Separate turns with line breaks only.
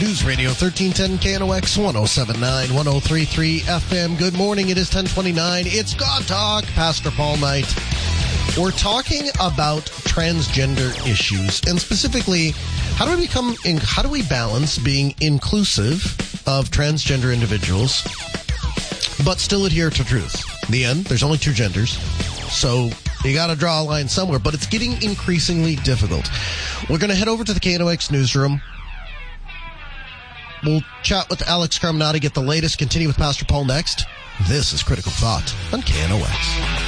News Radio 1310 KNOX 1079 1033 FM. Good morning. It is 1029. It's God Talk. Pastor Paul Knight. We're talking about transgender issues, and specifically, how do we balance being inclusive of transgender individuals, but still adhere to truth? In the end, there's only two genders, so you got to draw a line somewhere, but it's getting increasingly difficult. We're going to head over to the KNOX newsroom. We'll chat with Alex Carminati, get the latest, continue with Pastor Paul next. This is Critical Thought on KNOX.